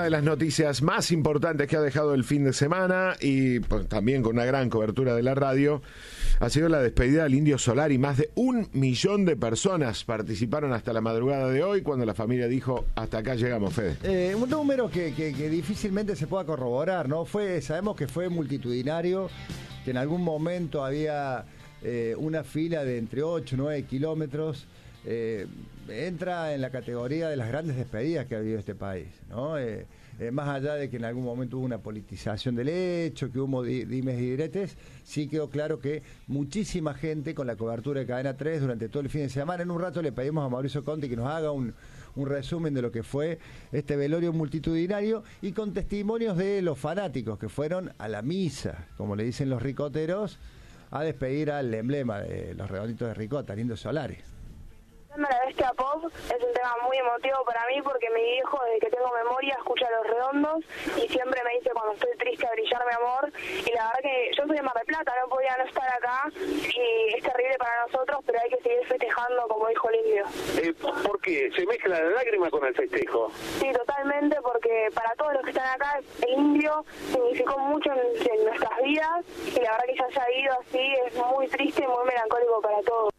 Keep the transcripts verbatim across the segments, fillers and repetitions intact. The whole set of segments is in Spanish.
una de las noticias más importantes que ha dejado el fin de semana y pues, también con una gran cobertura de la radio, ha sido la despedida del Indio Solari. Más de un millón de personas participaron hasta la madrugada de hoy, cuando la familia dijo, hasta acá llegamos, Fede. Eh, un número que, que, que difícilmente se pueda corroborar, ¿no? Fue, sabemos que fue multitudinario, que en algún momento había eh, una fila de entre ocho y nueve kilómetros. Eh, entra en la categoría de las grandes despedidas que ha habido este país, ¿no? Eh, eh, más allá de que en algún momento hubo una politización del hecho, que hubo di, dimes y diretes, sí quedó claro que muchísima gente con la cobertura de Cadena tres durante todo el fin de semana. En un rato le pedimos a Mauricio Conti que nos haga un, un resumen de lo que fue este velorio multitudinario y con testimonios de los fanáticos que fueron a la misa, como le dicen los ricoteros, a despedir al emblema de los Redonditos de Ricota, Indio Solari. La Bestia Pop es un tema muy emotivo para mí porque mi hijo, desde que tengo memoria, escucha Los Redondos y siempre me dice cuando estoy triste a brillar mi amor. Y la verdad que yo soy de Mar del Plata, no podía no estar acá y es terrible para nosotros, pero hay que seguir festejando como dijo el Indio. Eh, ¿Por qué? ¿Se mezcla la lágrima con el festejo? Sí, totalmente, porque para todos los que están acá, el Indio significó mucho en, en nuestras vidas y la verdad que ya haya ido así es muy triste y muy melancólico para todos.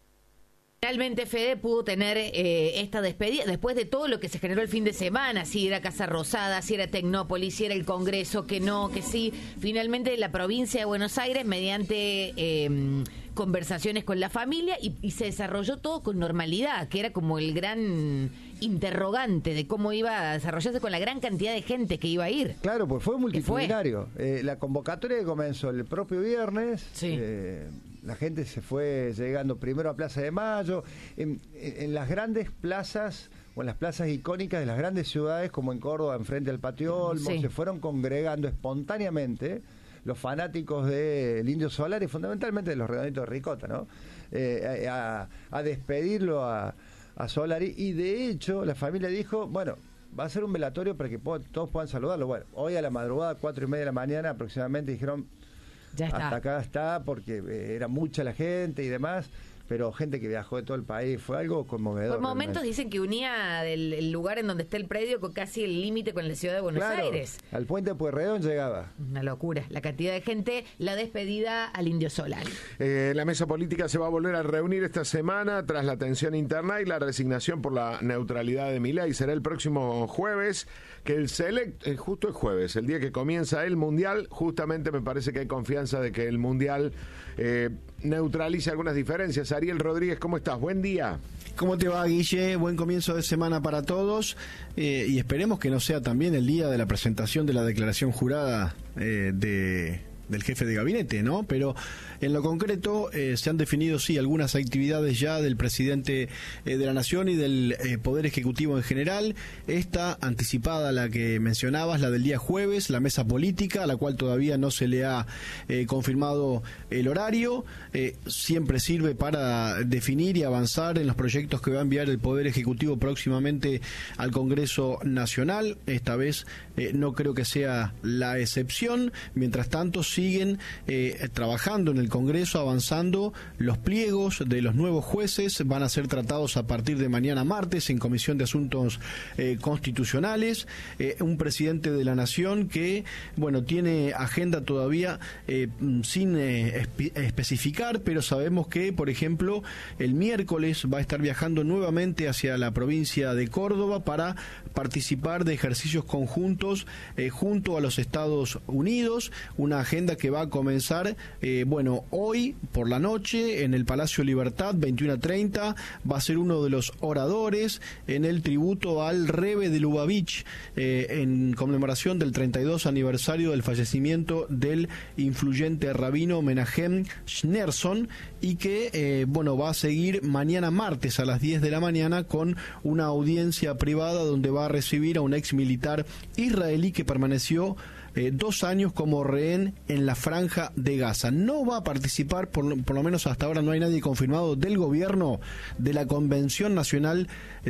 Finalmente Fede pudo tener eh, esta despedida después de todo lo que se generó el fin de semana, si era Casa Rosada, si era Tecnópolis, si era el Congreso, que no, que sí. Finalmente la provincia de Buenos Aires, mediante eh, conversaciones con la familia, y, y se desarrolló todo con normalidad, que era como el gran interrogante de cómo iba a desarrollarse con la gran cantidad de gente que iba a ir. Claro, pues fue multitudinario. Fue? Eh, la convocatoria que comenzó el propio viernes, sí. eh, la gente se fue llegando primero a Plaza de Mayo, en, en las grandes plazas o en las plazas icónicas de las grandes ciudades, como en Córdoba, enfrente al Patio Olmo, sí. se fueron congregando espontáneamente los fanáticos del Indio Solari, fundamentalmente de los Redonditos de Ricota, ¿no? Eh, a, a despedirlo a, a Solari, y de hecho la familia dijo, bueno, va a ser un velatorio para que po- todos puedan saludarlo. Bueno, hoy a la madrugada, cuatro y media de la mañana aproximadamente, dijeron, ya está. Hasta acá está, porque eh, era mucha la gente y demás, pero gente que viajó de todo el país, fue algo conmovedor. Por momentos realmente. Dicen que unía el, el lugar en donde está el predio con casi el límite con la ciudad de Buenos claro, Aires. Al puente de Pueyrredón llegaba. Una locura, la cantidad de gente, la despedida al Indio Solari. Eh, la mesa política se va a volver a reunir esta semana tras la tensión interna y la resignación por la neutralidad de Milei. Será el próximo jueves, que el select, eh, justo el jueves, el día que comienza el Mundial, justamente me parece que hay confianza de que el Mundial eh, neutralice algunas diferencias. Ariel Rodríguez, ¿cómo estás? Buen día. ¿Cómo te va, Guille? Buen comienzo de semana para todos, eh, y esperemos que no sea también el día de la presentación de la declaración jurada eh, de... del jefe de gabinete, ¿no? Pero en lo concreto eh, se han definido, sí, algunas actividades ya del presidente eh, de la Nación y del eh, Poder Ejecutivo en general. Esta anticipada, la que mencionabas, la del día jueves, la mesa política, a la cual todavía no se le ha eh, confirmado el horario. Eh, siempre sirve para definir y avanzar en los proyectos que va a enviar el Poder Ejecutivo próximamente al Congreso Nacional. Esta vez eh, no creo que sea la excepción. Mientras tanto, siguen eh, trabajando en el Congreso, avanzando los pliegos de los nuevos jueces. Van a ser tratados a partir de mañana martes en Comisión de Asuntos eh, Constitucionales. Eh, un presidente de la Nación que, bueno, tiene agenda todavía eh, sin eh, espe- especificar, pero sabemos que, por ejemplo, el miércoles va a estar viajando nuevamente hacia la provincia de Córdoba para participar de ejercicios conjuntos eh, junto a los Estados Unidos. Una agenda que va a comenzar, eh, bueno, hoy por la noche en el Palacio Libertad, veintiuno a treinta, va a ser uno de los oradores en el tributo al Rebbe de Lubavitch, eh, en conmemoración del treinta y dos aniversario del fallecimiento del influyente rabino Menahem Schneerson, y que, eh, bueno, va a seguir mañana martes a las diez de la mañana con una audiencia privada donde va a recibir a un ex militar israelí que permaneció Eh, dos años como rehén en la Franja de Gaza. No va a participar, por, por lo menos hasta ahora no hay nadie confirmado del gobierno, de la Convención Nacional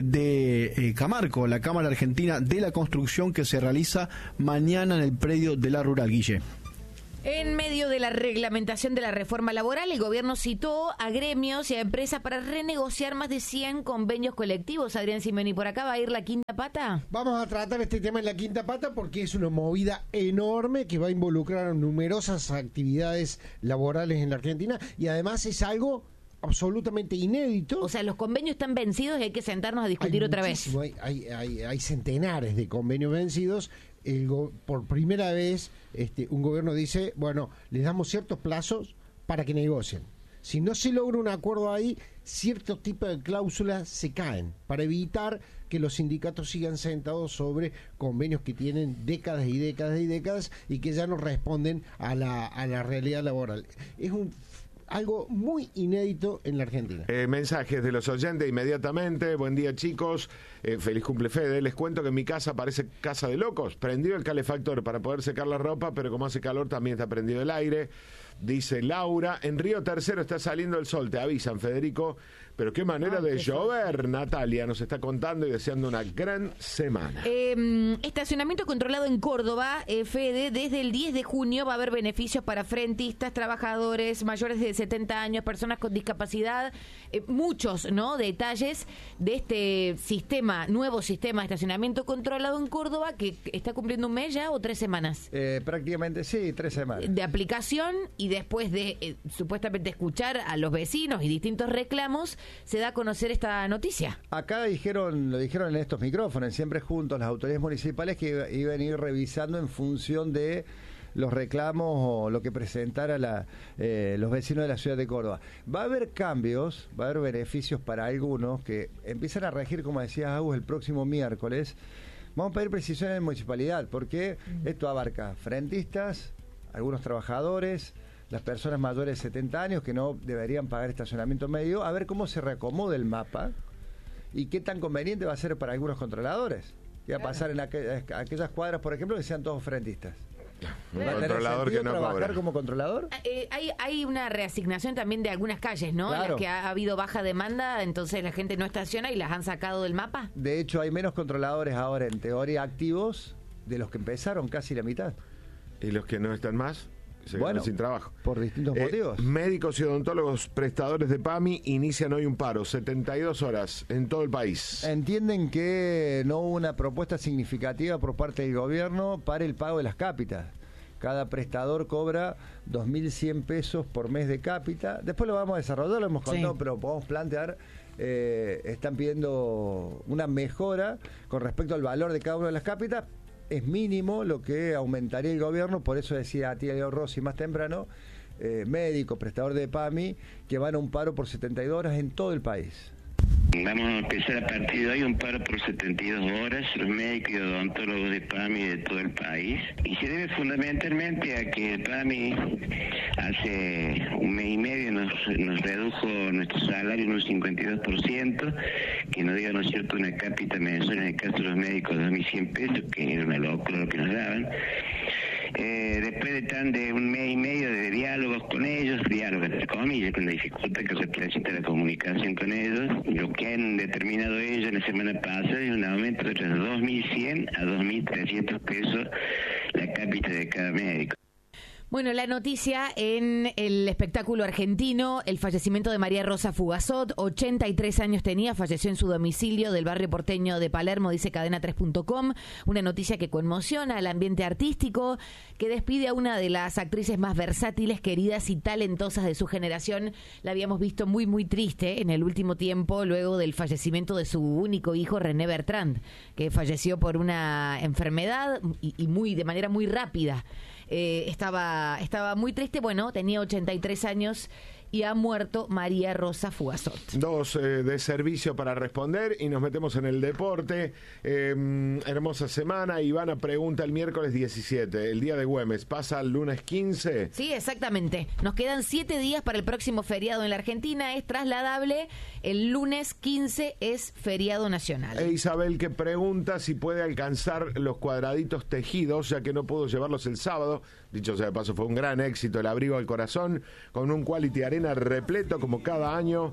de eh, Camarco, la Cámara Argentina de la Construcción, que se realiza mañana en el predio de la Rural, Guille. En medio de la reglamentación de la reforma laboral, el gobierno citó a gremios y a empresas para renegociar más de cien convenios colectivos. Adrián Simeoni, ¿por acá va a ir la quinta pata? Vamos a tratar este tema en la quinta pata porque es una movida enorme que va a involucrar numerosas actividades laborales en la Argentina y además es algo absolutamente inédito. O sea, los convenios están vencidos y hay que sentarnos a discutir hay otra vez. Hay, hay, hay, hay centenares de convenios vencidos. El go- por primera vez este, un gobierno dice, bueno, les damos ciertos plazos para que negocien. Si no se logra un acuerdo ahí, ciertos tipos de cláusulas se caen para evitar que los sindicatos sigan sentados sobre convenios que tienen décadas y décadas y décadas y que ya no responden a la, a la realidad laboral. Es un algo muy inédito en la Argentina. Eh, mensajes de los oyentes inmediatamente. Buen día, chicos. Eh, feliz cumple, Fede. Les cuento que en mi casa parece casa de locos. Prendido el calefactor para poder secar la ropa, pero como hace calor también está prendido el aire. Dice Laura. En Río Tercero está saliendo el sol. Te avisan, Federico. Pero qué manera ah, de qué llover. sol. Natalia nos está contando y deseando una gran semana. Eh, estacionamiento controlado en Córdoba, eh, Fede, desde el diez de junio va a haber beneficios para frentistas, trabajadores mayores de setenta años, personas con discapacidad, eh, muchos, ¿no? Detalles de este sistema, nuevo sistema de estacionamiento controlado en Córdoba que está cumpliendo un mes ya o tres semanas. Eh, prácticamente sí, tres semanas. De aplicación y después de eh, supuestamente escuchar a los vecinos y distintos reclamos, se da a conocer esta noticia. Acá dijeron, lo dijeron en estos micrófonos, siempre juntos, las autoridades municipales que iban a ir revisando en función de los reclamos o lo que presentara la, eh, los vecinos de la ciudad de Córdoba. Va a haber cambios, va a haber beneficios para algunos que empiezan a regir, como decía Agus, el próximo miércoles. Vamos a pedir precisión en la municipalidad, porque esto abarca frentistas, algunos trabajadores, las personas mayores de setenta años que no deberían pagar estacionamiento medio, a ver cómo se reacomoda el mapa y qué tan conveniente va a ser para algunos controladores. ¿Qué va a pasar en aquellas, aquellas cuadras, por ejemplo, que sean todos frentistas? Un ¿Va a tener controlador sentido que no trabajar cobra. como controlador? Eh, hay, hay una reasignación también de algunas calles, ¿no? Claro. En las que ha habido baja demanda, entonces la gente no estaciona y las han sacado del mapa. De hecho, hay menos controladores ahora, en teoría, activos de los que empezaron, casi la mitad. ¿Y los que no están más? Se Bueno, quedan sin trabajo. por distintos Eh, motivos. Médicos y odontólogos prestadores de PAMI inician hoy un paro, setenta y dos horas en todo el país. Entienden que no hubo una propuesta significativa por parte del gobierno para el pago de las cápitas. Cada prestador cobra dos mil cien pesos por mes de cápita. Después lo vamos a desarrollar, lo hemos contado, Sí. pero podemos plantear, eh, están pidiendo una mejora con respecto al valor de cada una de las cápitas. Es mínimo lo que aumentaría el gobierno, por eso decía Atilio Rossi más temprano, eh, médico, prestador de PAMI, que van a un paro por setenta y dos horas en todo el país. Vamos a empezar a partir de hoy un paro por setenta y dos horas, los médicos y odontólogos de PAMI de todo el país. Y se debe fundamentalmente a que PAMI hace un mes y medio nos, nos redujo nuestro salario en un cincuenta y dos por ciento, que nos dio, ¿no es cierto?, una cápita mensual en el caso de los médicos de dos mil cien pesos, que era una locura lo que nos daban. Eh, después de tan de un mes y medio de diálogos con ellos, diálogos entre comillas, con la dificultad que representa la comunicación con ellos, lo que han determinado ellos en la semana pasada es un aumento de dos mil cien a dos mil trescientos pesos la cápita de cada médico. Bueno, la noticia en el espectáculo argentino, el fallecimiento de María Rosa Fugazot, ochenta y tres años tenía, falleció en su domicilio del barrio porteño de Palermo, dice cadena tres punto com, una noticia que conmociona al ambiente artístico, que despide a una de las actrices más versátiles, queridas y talentosas de su generación. La habíamos visto muy, muy triste en el último tiempo, luego del fallecimiento de su único hijo, René Bertrand, que falleció por una enfermedad y, y muy de manera muy rápida. Eh, estaba, estaba muy triste, bueno, tenía ochenta y tres años y ha muerto María Rosa Fugazot. Dos eh, de servicio para responder y nos metemos en el deporte. Eh, hermosa semana. Ivana pregunta el miércoles diecisiete, el día de Güemes. ¿Pasa el lunes quince? Sí, exactamente. Nos quedan siete días para el próximo feriado en la Argentina. Es trasladable. El lunes quince es feriado nacional. E Isabel que pregunta si puede alcanzar los cuadraditos tejidos, ya que no pudo llevarlos el sábado. Dicho sea de paso, fue un gran éxito el abrigo al corazón con un Quality Arena A repleto como cada año.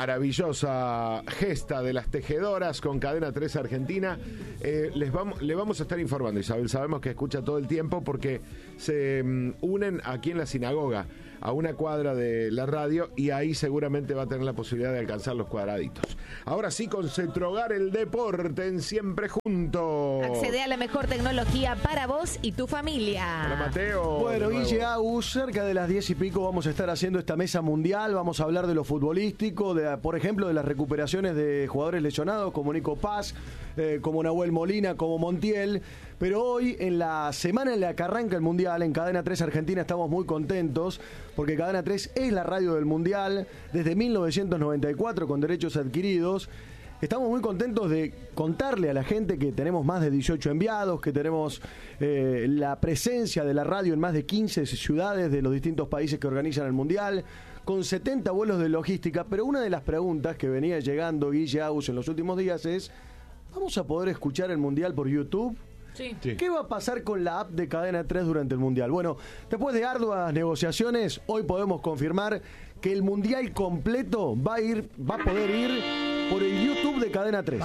Maravillosa gesta de las tejedoras con Cadena tres Argentina. Eh, les vamos, le vamos a estar informando, Isabel. Sabemos que escucha todo el tiempo porque se um, unen aquí en la sinagoga a una cuadra de la radio y ahí seguramente va a tener la posibilidad de alcanzar los cuadraditos. Ahora sí, con Cetrogar, el deporte en Siempre Juntos. Accede a la mejor tecnología para vos y tu familia. Hola, Mateo. Bueno, Guille Agus, cerca de las diez y pico vamos a estar haciendo esta mesa mundial. Vamos a hablar de lo futbolístico, de, por ejemplo, de las recuperaciones de jugadores lesionados como Nico Paz, eh, como Nahuel Molina, como Montiel. Pero hoy, en la semana en la que arranca el Mundial, en Cadena tres Argentina estamos muy contentos, porque Cadena tres es la radio del Mundial desde mil novecientos noventa y cuatro con derechos adquiridos. Estamos muy contentos de contarle a la gente que tenemos más de dieciocho enviados, que tenemos eh, la presencia de la radio en más de quince ciudades de los distintos países que organizan el Mundial, con setenta vuelos de logística. Pero una de las preguntas que venía llegando Guille Agus en los últimos días es, ¿vamos a poder escuchar el Mundial por YouTube? Sí. ¿Qué va a pasar con la app de Cadena tres durante el Mundial? Bueno, después de arduas negociaciones, hoy podemos confirmar que el Mundial completo va a ir, va a poder ir por el YouTube de Cadena tres.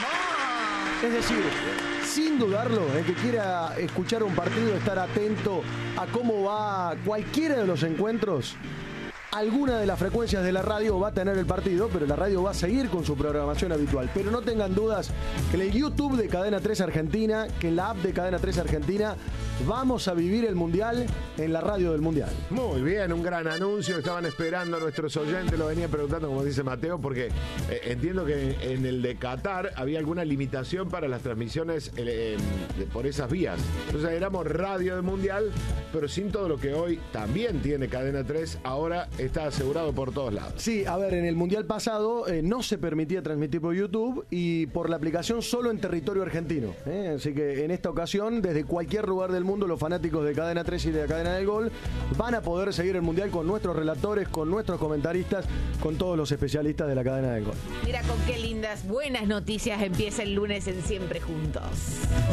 ¡Vamos! Es decir, sin dudarlo, el que quiera escuchar un partido, estar atento a cómo va cualquiera de los encuentros, alguna de las frecuencias de la radio va a tener el partido, pero la radio va a seguir con su programación habitual. Pero no tengan dudas que en el YouTube de Cadena tres Argentina, que en la app de Cadena tres Argentina, vamos a vivir el Mundial en la radio del Mundial. Muy bien, un gran anuncio. Estaban esperando a nuestros oyentes, lo venía preguntando, como dice Mateo, porque eh, entiendo que en el de Qatar había alguna limitación para las transmisiones eh, de, por esas vías. Entonces éramos radio del Mundial, pero sin todo lo que hoy también tiene Cadena tres, ahora está asegurado por todos lados. Sí, a ver, en el Mundial pasado eh, no se permitía transmitir por YouTube y por la aplicación solo en territorio argentino. ¿eh? Así que en esta ocasión, desde cualquier lugar del mundo, los fanáticos de Cadena tres y de la Cadena del Gol van a poder seguir el Mundial con nuestros relatores, con nuestros comentaristas, con todos los especialistas de la Cadena del Gol. Mira con qué lindas, buenas noticias empieza el lunes en Siempre Juntos.